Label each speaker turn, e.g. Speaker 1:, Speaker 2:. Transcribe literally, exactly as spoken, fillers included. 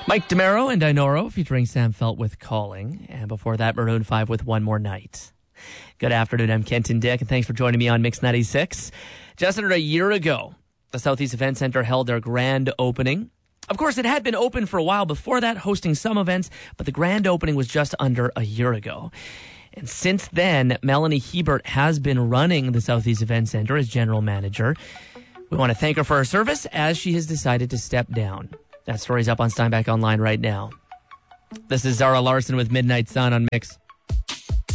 Speaker 1: Mike DeMero and Dinoro featuring Sam Felt with Calling. And before that, Maroon five with One More Night. Good afternoon, I'm Kenton Dick, and thanks for joining me on Mix ninety-six. Just under a year ago, the Southeast Event Center held their grand opening. Of course, it had been open for a while before that, hosting some events, but the grand opening was just under a year ago. And since then, Melanie Hebert has been running the Southeast Event Center as general manager. We want to thank her for her service as she has decided to step down. That story's up on Steinbach Online right now. This is Zara Larson with Midnight Sun on Mix.